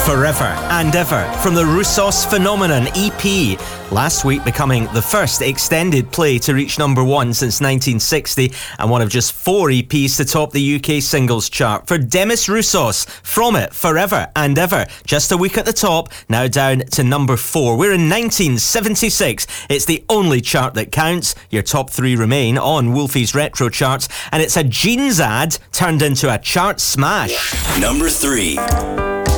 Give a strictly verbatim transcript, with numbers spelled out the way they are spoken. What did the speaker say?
Forever and Ever from the Roussos Phenomenon E P, last week becoming the first extended play to reach number one since nineteen sixty and one of just four E Ps to top the U K singles chart. For Demis Roussos, From It, Forever and Ever, just a week at the top, now down to number four. We're in nineteen seventy-six. It's the only chart that counts. Your top three remain on Wolfie's retro charts, and it's a jeans ad turned into a chart smash. Number three.